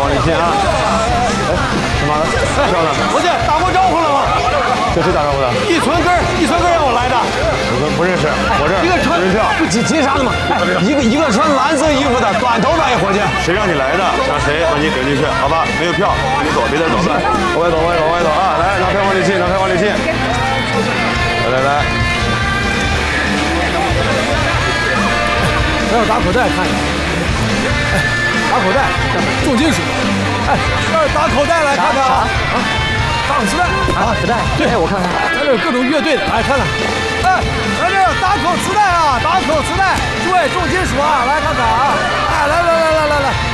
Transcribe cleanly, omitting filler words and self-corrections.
李信啊！哎，他妈的，票呢？ 伙计，打过招呼了吗？ 这谁打招呼的？ 一村根让我来的。 不认识，我这一个穿人票。 不急啥的嘛？哎，一个穿蓝色衣服的短头发一伙计。 谁让你来的？让谁把你领进去？好吧，没有票，你走，别在这捣乱。往外走啊！来，拿票往里进，来。 还有打口袋看一下。哎，打口袋，重金属。哎，打口袋来看看啊！打口磁带啊，磁带。对，我看看，咱这有各种乐队的，来看看。哎，咱这有打口磁带啊，打口磁带，对，重金属啊，来看看啊！哎，来，